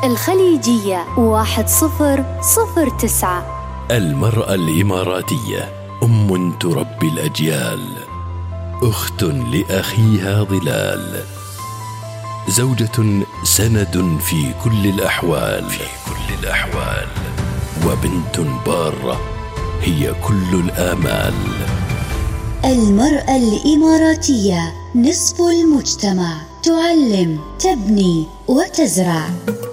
الخليجية 1009. المرأة الإماراتية أم تربي الأجيال، أخت لأخيها ظلال، زوجة سند في كل الأحوال، وبنت بارة هي كل الآمال. المرأة الإماراتية نصف المجتمع، تعلم، تبني وتزرع.